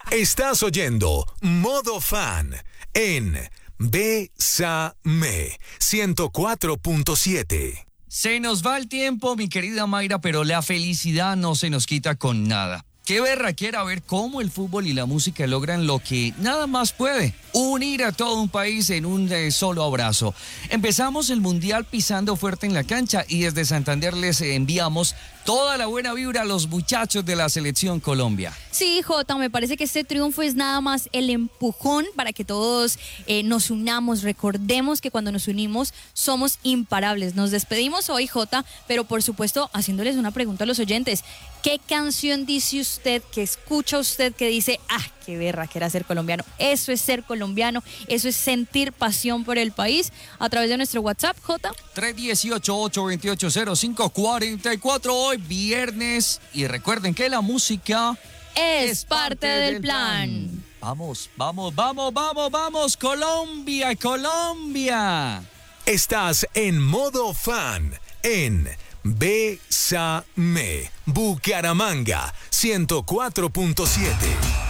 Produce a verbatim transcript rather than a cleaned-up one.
Estás oyendo Modo Fan en Bésame ciento cuatro punto siete. Se nos va el tiempo, mi querida Mayra, pero la felicidad no se nos quita con nada. Qué berraquera ver cómo el fútbol y la música logran lo que nada más puede: unir a todo un país en un eh, solo abrazo. Empezamos el Mundial pisando fuerte en la cancha y desde Santander les enviamos toda la buena vibra a los muchachos de la Selección Colombia. Sí, Jota, me parece que este triunfo es nada más el empujón para que todos eh, nos unamos. Recordemos que cuando nos unimos somos imparables. Nos despedimos hoy, Jota, pero por supuesto haciéndoles una pregunta a los oyentes. ¿Qué canción dice usted, que escucha usted, que dice, ah, qué berra que era ser colombiano? Eso es ser colombiano, eso es sentir pasión por el país. A través de nuestro WhatsApp, Jota. tres uno ocho, ocho dos ocho, cero cinco cuatro cuatro, hoy viernes. Y recuerden que la música es, es parte, parte del, del plan. plan. Vamos, vamos, vamos, vamos, vamos, Colombia, Colombia. Estás en Modo Fan en Bésame Bucaramanga ciento cuatro punto siete.